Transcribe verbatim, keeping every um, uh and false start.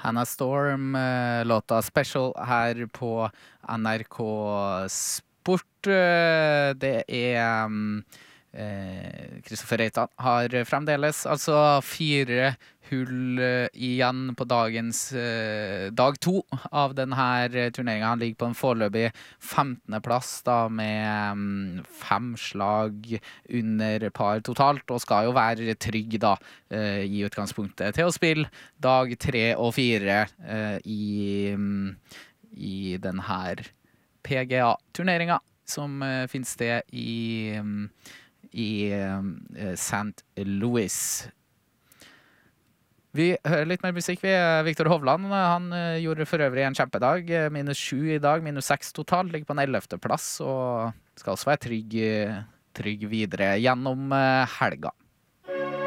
Hannah Storm, eh, låta Special her på N R K Sport. Eh, Det er mm, eh, Kristoffer Reitan har fremdeles altså fire hull eh, igjen på dagens eh, dag to av denne turneringen. Han ligger på en foreløpig femtende plass da, med mm, fem slag under par totalt, og skal jo være trygg da, eh, i utgangspunktet til å spille dag tre og fire eh, i, mm, i denne P G A-turneringen som eh, finner sted i, mm, i eh, Saint Louis. Vi hører litt mer musikk. Vi er Victor Hovland. Han eh, gjorde for øvrig en kjempedag. Eh, Minus sju i dag, minus seks totalt. Ligger på en ellevte plass og skal også være trygg, eh, trygg videre gjennom eh, helga.